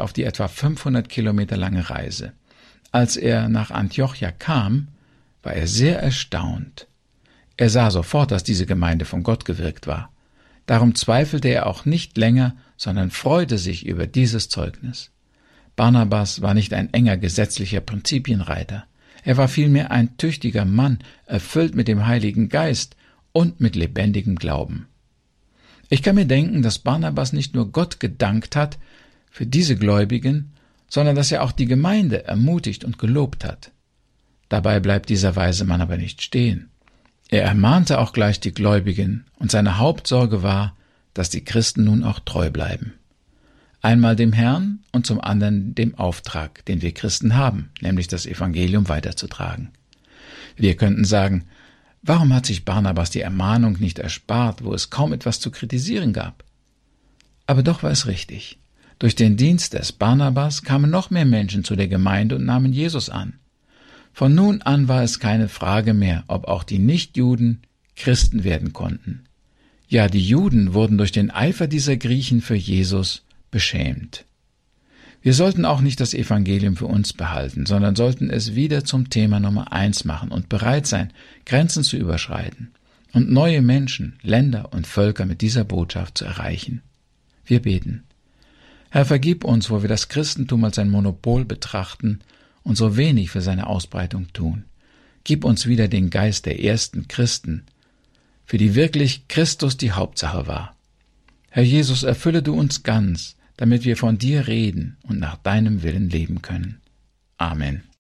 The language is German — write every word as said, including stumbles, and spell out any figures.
auf die etwa fünfhundert Kilometer lange Reise. Als er nach Antiochia kam, war er sehr erstaunt. Er sah sofort, dass diese Gemeinde von Gott gewirkt war. Darum zweifelte er auch nicht länger, sondern freute sich über dieses Zeugnis. Barnabas war nicht ein enger gesetzlicher Prinzipienreiter. Er war vielmehr ein tüchtiger Mann, erfüllt mit dem Heiligen Geist und mit lebendigem Glauben. Ich kann mir denken, dass Barnabas nicht nur Gott gedankt hat für diese Gläubigen, sondern dass er auch die Gemeinde ermutigt und gelobt hat. Dabei bleibt dieser weise Mann aber nicht stehen. Er ermahnte auch gleich die Gläubigen, und seine Hauptsorge war, dass die Christen nun auch treu bleiben. Einmal dem Herrn und zum anderen dem Auftrag, den wir Christen haben, nämlich das Evangelium weiterzutragen. Wir könnten sagen, warum hat sich Barnabas die Ermahnung nicht erspart, wo es kaum etwas zu kritisieren gab? Aber doch war es richtig. Durch den Dienst des Barnabas kamen noch mehr Menschen zu der Gemeinde und nahmen Jesus an. Von nun an war es keine Frage mehr, ob auch die Nichtjuden Christen werden konnten. Ja, die Juden wurden durch den Eifer dieser Griechen für Jesus beschämt. Wir sollten auch nicht das Evangelium für uns behalten, sondern sollten es wieder zum Thema Nummer eins machen und bereit sein, Grenzen zu überschreiten und neue Menschen, Länder und Völker mit dieser Botschaft zu erreichen. Wir beten. Herr, vergib uns, wo wir das Christentum als ein Monopol betrachten und so wenig für seine Ausbreitung tun. Gib uns wieder den Geist der ersten Christen, für die wirklich Christus die Hauptsache war. Herr Jesus, erfülle du uns ganz, damit wir von dir reden und nach deinem Willen leben können. Amen.